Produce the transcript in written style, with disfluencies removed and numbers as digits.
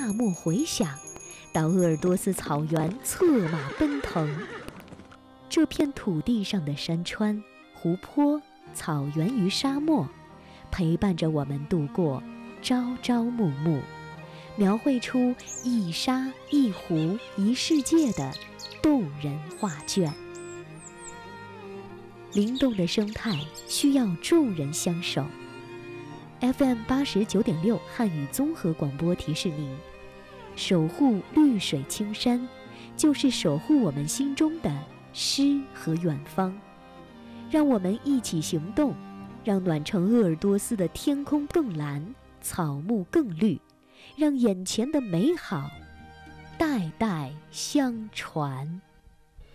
大漠回响，到鄂尔多斯草原策马奔腾。这片土地上的山川、湖泊、草原与沙漠，陪伴着我们度过朝朝暮暮，描绘出一沙一湖一世界的动人画卷。灵动的生态需要众人相守。FM89.6汉语综合广播提示您：守护绿水青山，就是守护我们心中的诗和远方。让我们一起行动，让暖城鄂尔多斯的天空更蓝，草木更绿，让眼前的美好代代相传。